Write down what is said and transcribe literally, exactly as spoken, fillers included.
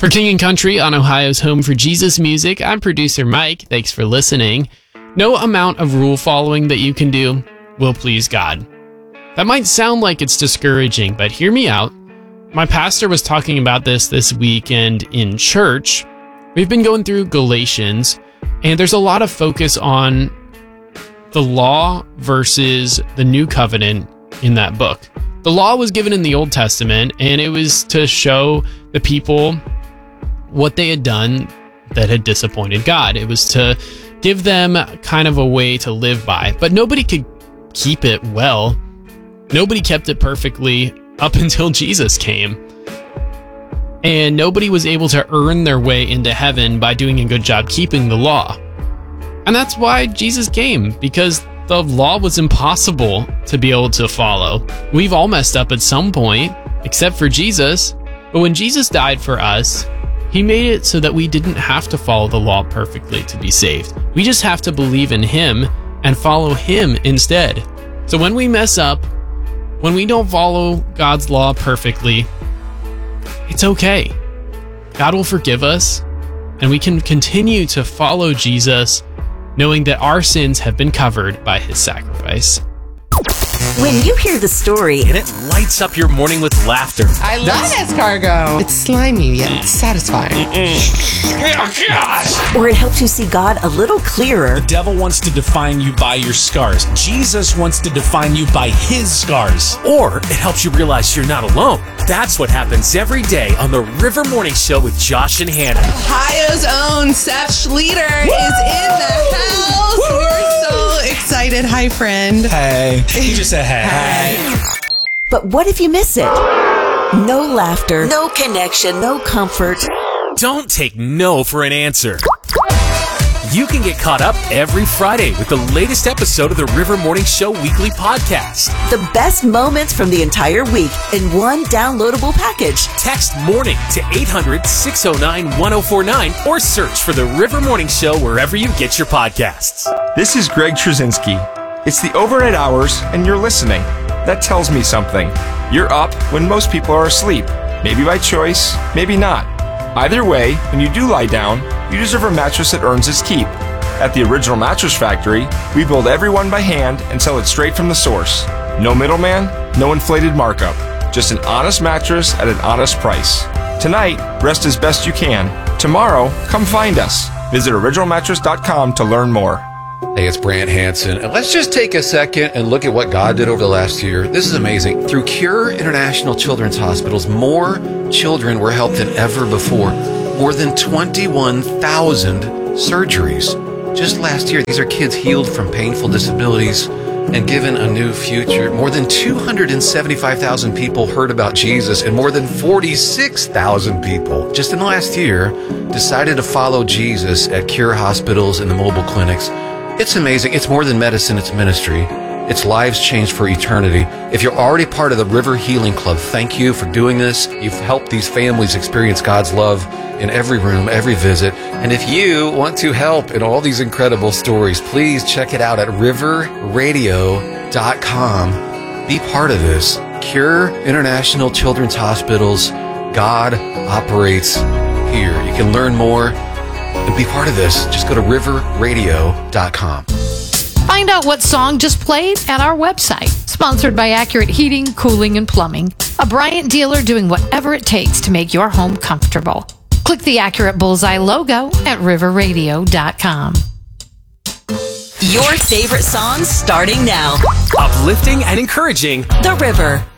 For King and Country on Ohio's Home for Jesus Music, I'm producer Mike. Thanks for listening. No amount of rule following that you can do will please God. That might sound like it's discouraging, but hear me out. My pastor was talking about this this weekend in church. We've been going through Galatians, and there's a lot of focus on the law versus the new covenant in that book. The law was given in the Old Testament, and it was to show the people what they had done that had disappointed God. It was to give them kind of a way to live by, but nobody could keep it well. Nobody kept it perfectly up until Jesus came. And nobody was able to earn their way into heaven by doing a good job keeping the law. And that's why Jesus came, because the law was impossible to be able to follow. We've all messed up at some point, except for Jesus. But when Jesus died for us, he made it so that we didn't have to follow the law perfectly to be saved. We just have to believe in him and follow him instead. So when we mess up, when we don't follow God's law perfectly, it's okay. God will forgive us, and we can continue to follow Jesus, knowing that our sins have been covered by his sacrifice. When you hear the story, and it lights up your morning with laughter. I love escargot. It's slimy yet satisfying. Oh, gosh. Or it helps you see God a little clearer. The devil wants to define you by your scars. Jesus wants to define you by his scars. Or it helps you realize you're not alone. That's what happens every day on the River Morning Show with Josh and Hannah. Ohio's own Seth Schlueter is in the house. Woo! We're so excited. Hi, friend. Hey. He just said hey. Hey. But what if you miss it? No laughter, no connection, no comfort. Don't take no for an answer. You can get caught up every Friday with the latest episode of the River Morning Show weekly podcast. The best moments from the entire week in one downloadable package. Text MORNING to eight hundred, six oh nine, one oh four nine or search for the River Morning Show wherever you get your podcasts. This is Greg Trzynski. It's the overnight hours and you're listening. That tells me something. You're up when most people are asleep. Maybe by choice, maybe not. Either way, when you do lie down, you deserve a mattress that earns its keep. At the Original Mattress Factory, we build every one by hand and sell it straight from the source. No middleman, no inflated markup. Just an honest mattress at an honest price. Tonight, rest as best you can. Tomorrow, come find us. Visit original mattress dot com to learn more. Hey, it's Brant Hansen, and let's just take a second and look at what God did over the last year. This is amazing. Through Cure International Children's Hospitals, more children were helped than ever before. More than twenty-one thousand surgeries. Just last year, these are kids healed from painful disabilities and given a new future. More than two hundred seventy-five thousand people heard about Jesus, and more than forty-six thousand people just in the last year decided to follow Jesus at Cure hospitals and the mobile clinics. It's amazing. It's more than medicine, it's ministry. It's lives changed for eternity. If you're already part of the River Healing Club, thank you for doing this. You've helped these families experience God's love in every room, every visit. And if you want to help in all these incredible stories, please check it out at river radio dot com. Be part of this. Cure International Children's Hospitals. God operates here. You can learn more and be part of this. Just go to river radio dot com. Find out what song just played at our website. Sponsored by Accurate Heating, Cooling, and Plumbing. A Bryant dealer doing whatever it takes to make your home comfortable. Click the Accurate Bullseye logo at river radio dot com. Your favorite songs starting now. Uplifting and encouraging. The River.